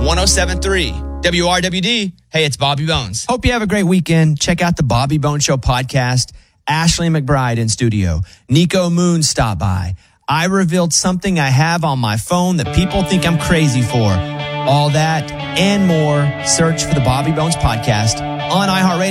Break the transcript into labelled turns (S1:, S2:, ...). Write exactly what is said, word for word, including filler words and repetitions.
S1: one oh seven point three W R W D. Hey, it's Bobby Bones.
S2: Hope you have a great weekend. Check out the Bobby Bones Show podcast. Ashley McBride in studio. Nico Moon stopped by. I revealed something I have on my phone that people think I'm crazy for. All that and more. Search for the Bobby Bones podcast on iHeartRadio.